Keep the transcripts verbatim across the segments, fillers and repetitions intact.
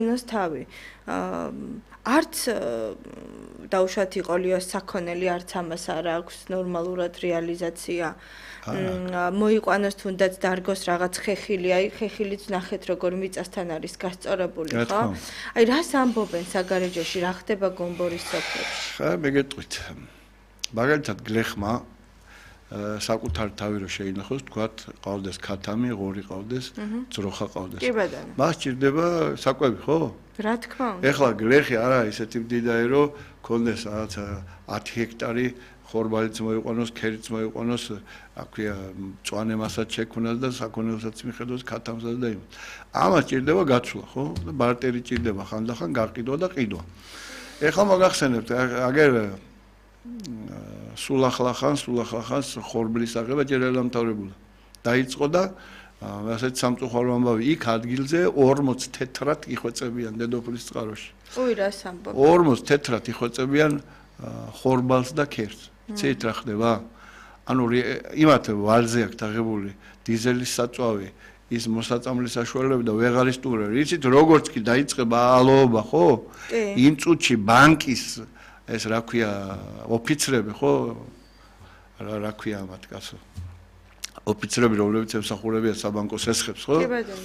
ნოს თავი არც დაუშვათ იყოლიო საქონელი არც ამას არ აქვს ნორმალურად რეალიზაცია მოიყვანოს თუნდაც დარგოს რაღაც ხეხილი აი ხეხილიც ნახეთ როგორ მიწასთან არის გასწორებული ხო აი რას ამბობენ საგარეჯოში რა ხდება გომბორის სოფლებში ხა მეგეტყვით მაგალითად გლეხმა საკუთარ თავი რო შეინახოს თქვათ ყავდეს ქათამი ღორი ყავდეს ძროხა ყავდეს კი ბატონო მას ჭირდება საკვები ხო რა თქმა უნდა ეხლა გლეხი არა ისეთი მდიდარი რომ კონდეს რაღაც ათი ჰექტარი ხორბალიც მოიყვანოს ქერიც მოიყვანოს რა ქვია მწვანე მასაც შექმნას და საქონელსაც მიხედოს ქათამსაც და იმ ამას ჭირდება გაცვლა ხო და ბარტერი ჭირდება ხანდახან გაყიდვა და ყიდვა ეხლა მოგახსენებთ აგერ სულ ახლა ხან სულ ახლა ხან ხორბლის აღება ჯერ არ დამთავრებულა დაიწყო და ასეთ სამწუხარო ამბავი იქ ადგილზე ორმოც თეთრად იხვეწებიან დედოფლის წყაროში უი რას ამბობ ორმოც თეთრად იხვეწებიან ხორბალს და ქერს ცით რა ხდება ანუ იმათ ვალზე აქვს დაღებული დიზელის საწვავი ის მოსაწამლის საშუალება და ვეღარ ისტუმრები იცით როგორც კი დაიწყება ალოობა ხო იმ წუთში ბანკის ეს რა ქვია ოფიცრები ხო რა ქვია მათ კაცო ოფიცრები რომლებიც ემსახურებიან საბანკოს ესხებს ხო კი ბატონო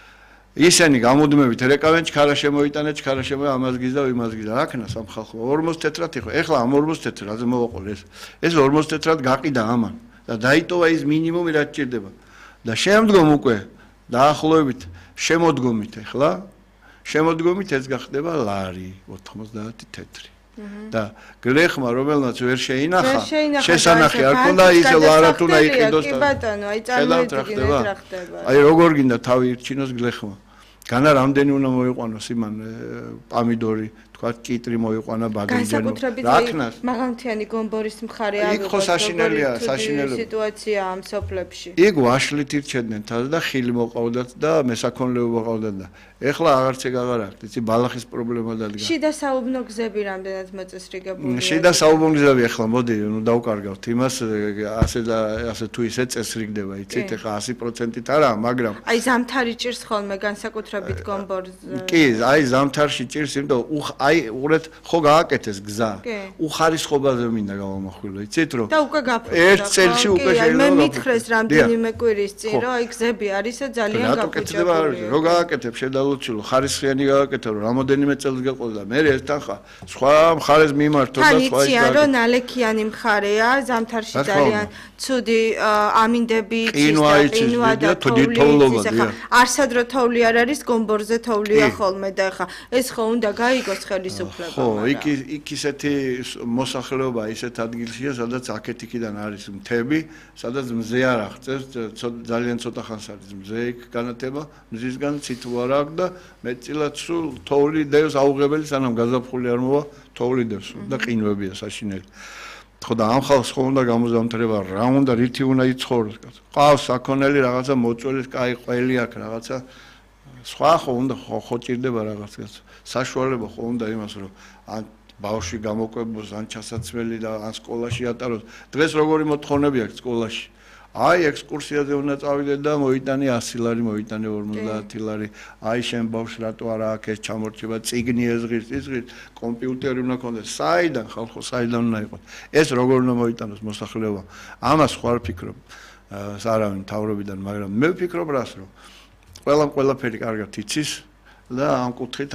ისინი გამუდმებით რეკავენ ჩქარა შემოიტანე ჩქარა შემო ამას გიზდა იმას გიზდა აქნა სამხალხო ორმოც თეთრად იყო ეხლა ამ ორმოც თეთრადზე მოვაყოლე ეს ეს ორმოც თეთრად გაყიდა ამან და დაიტოვა ის მინიმუმი რაც ჭირდება და შემდგომ უკვე დაახლოებით შემოდგომით ეხლა შემოდგომით ეს გახდება ლარი ოთხმოცდაათი თეთრი და გლეხმა რომელმაც ვერ შეინახა შესანახი არ ქონდა ის ლარად უნდა იყიდოს კი ბატონო აი წარმოიდგინეთ რა ხდება აი როგორ გინდა თავი ირჩინოს გლეხმა განა რამდენი უნდა მოიყვანოს იმან პამიდორი თქვა კიტრი მოიყვანა ბაგინჯანო რაკნას მაღალმთიანი გომბორის მხარე იქ ხო საშინელია საშინელია სიტუაცია ამ სოფლებში იქ ვაშლით ირჩედნენ თავს და ხილი მოყავდათ და მესაქონლეობა ყავდათ და ეხლა აღარც ეგ აღარ აქვს იცი ბალახის პრობლემა დადგა შიდა საუბნო გზები რამდენად მოწესრიგებულია შიდა საუბნო გზები ეხლა მოდი ნუ დავკარგავთ იმას ასე და ასე თუ ისე წესრიგდება იცით ეხლა ასი პროცენტით არა მაგრამ აი ზამთარი ჭირს ხოლმე განსაკუთრებით გომბორზე კი აი ზამთარში ჭირს იმიტომ აი უყურეთ ხო გააკეთეს გზა უხარისხობაზე მინდა გავამახვილო იცით რომ და უკვე გაფრთხილდა ერთ წელში უკვე შეიძლება მე მითხრეს რამდენიმე კვირის წინ რომ აი გზები არისო ძალიან გაფუჭებული რო გააკეთებ შედალოჩილო ხარისხიანი გააკეთე რომ რამოდენიმე წელს გეყოლ და მე ერთთან ხა სხვა მხარეს მიმართო და სხვა ის გააკეთე რომ ნალექიანი მხარეა ზამთარში ძალიან ცუდი ამინდები იცის და ყინვა და თოვლი არსად რო თოვლი არ არის გომბორზე თოვლია ხოლმე და ხა ეს ხო უნდა გაიგოს ხელისუფლება ხო იქ იქ ისეთი მოსახლეობა ისეთ ადგილშია სადაც აქეთ-იქიდან არის მთები სადაც მზე არ აღწევს ძალიან ცოტა ხანს არის მზე იქ განათება მზისგან ცითო არ აქვს და მეტწილად სულ თოვლი დევს აუღებელი სანამ გაზაფხული არ მოვა თოვლი დევს და ყინვებია საშინელი ხო და ამ ხალხს ხო უნდა გამოზამთრება რა უნდა რითი უნდა იცხოვროს კაცო ყავს საქონელი რაღაცა მოწველის კაი ყველი აქვს რაღაცა სხვა ხო უნდა ხო ჭირდება რაღაც კაცო საშუალება ხო უნდა იმას რომ ან ბავშვი გამოკვებოს ან ჩასაცმელი და ან სკოლაში ატაროს დღეს როგორი მოთხოვნები აქვს სკოლაში აი ექსკურსიაზე უნდა წავიდე და მოიტანე ასი ლარი მოიტანე ორმოცდაათი ლარი აი შენ ბავშვს რატო არა აქ ეს ჩამორჩება წიგნი ეზღის იზღის კომპიუტერი უნდა ქონდეს საიდან ხალხო საიდან უნდა იყოს ეს როგორ უნდა მოიტანოს მოსახლეობა ამას ხო არ ფიქრობ სარავინ თავრობიდან მაგრამ მე ვფიქრობ რას რომ ყველამ ყველაფერი კარგად იცის და ამ კუთხით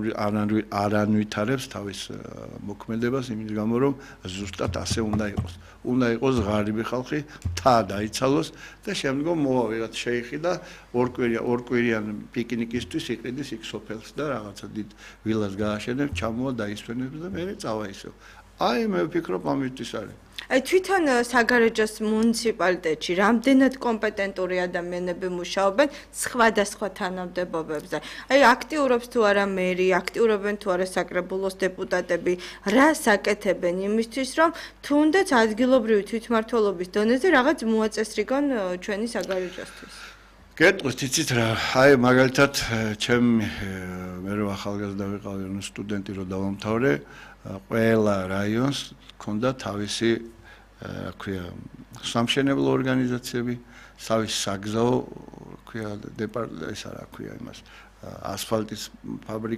არ ანვითარებს თავის მოქმედებას იმის გამო რომ ზუსტად ასე უნდა იყოს უნდა იყოს ღარიბი ხალხი თა დაიცალოს და შემდგომ მოვა ვიღაც შეიხი და ორკვირიან ორკვირიან პიკნიკისთვის იყიდის იქ სოფელს და რაღაცა დიდ ვილას გააშენებს ჩამოვა დაისვენებს და მე წავა ისევ აი მე ვფიქრობ ამისთვის არის აი თვითონ საგარეჯოს მუნიციპალიტეტში რამდენად კომპეტენტური ადამიანები მუშაობენ სხვადასხვა თანამდებობებზე. აი აქტიურობს თუ არა მერი, აქტიურობენ თუ არა საკრებულოს დეპუტატები, რას აკეთებენ იმისთვის, რომ თუნდაც ადგილობრივი თვითმმართველობის დონეზე რაღაც მოაწესრიგონ ჩვენი საგარეჯოსთვის. გეტყვით იცით რა, აი მაგალითად ჩემი მე რო ახალგაზრდა ვიყავი, ნუ სტუდენტი რო დავამთავრე, ყველა რაიონს ქონდა თავისი რა ქვია სამშენებლო ორგანიზაციები, თავისი საგზაო რა ქვია დეპარტამენტი, ეს რა ქვია იმას ასფალტის ფაბრიკა